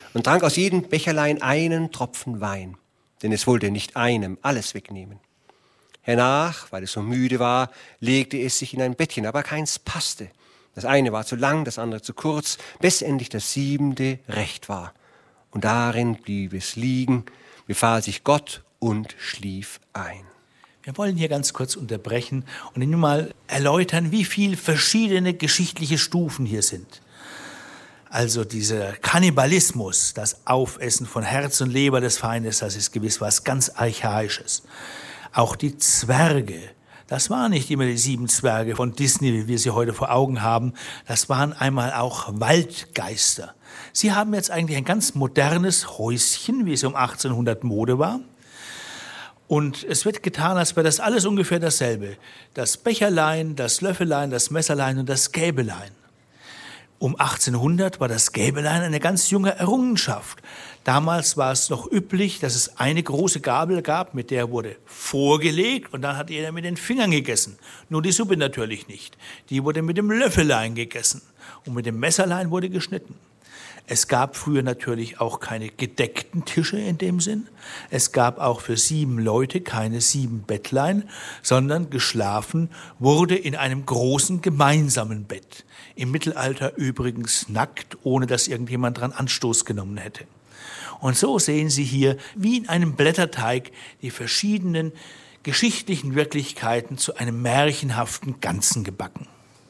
und trank aus jedem Becherlein einen Tropfen Wein, denn es wollte nicht einem alles wegnehmen. Hernach, weil es so müde war, legte es sich in ein Bettchen, aber keins passte. Das eine war zu lang, das andere zu kurz, bis endlich das 7. recht war. Und darin blieb es liegen, befahl sich Gott und schlief ein. Wir wollen hier ganz kurz unterbrechen und Ihnen mal erläutern, wie viele verschiedene geschichtliche Stufen hier sind. Also dieser Kannibalismus, das Aufessen von Herz und Leber des Feindes, das ist gewiss was ganz Archaisches. Auch die Zwerge, das waren nicht immer die 7 Zwerge von Disney, wie wir sie heute vor Augen haben. Das waren einmal auch Waldgeister. Sie haben jetzt eigentlich ein ganz modernes Häuschen, wie es um 1800 Mode war. Und es wird getan, als wäre das alles ungefähr dasselbe. Das Becherlein, das Löffelein, das Messerlein und das Gäbelein. Um 1800 war das Gäbelein eine ganz junge Errungenschaft. Damals war es noch üblich, dass es eine große Gabel gab, mit der wurde vorgelegt und dann hat jeder mit den Fingern gegessen. Nur die Suppe natürlich nicht. Die wurde mit dem Löffelein gegessen und mit dem Messerlein wurde geschnitten. Es gab früher natürlich auch keine gedeckten Tische in dem Sinn. Es gab auch für 7 Leute keine 7 Bettlein, sondern geschlafen wurde in einem großen gemeinsamen Bett. Im Mittelalter übrigens nackt, ohne dass irgendjemand dran Anstoß genommen hätte. Und so sehen Sie hier, wie in einem Blätterteig, die verschiedenen geschichtlichen Wirklichkeiten zu einem märchenhaften Ganzen gebacken.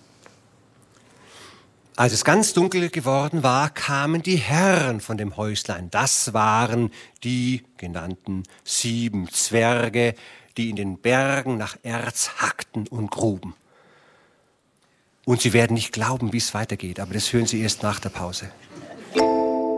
Als es ganz dunkel geworden war, kamen die Herren von dem Häuslein. Das waren die genannten 7 Zwerge, die in den Bergen nach Erz hackten und gruben. Und Sie werden nicht glauben, wie es weitergeht, aber das hören Sie erst nach der Pause.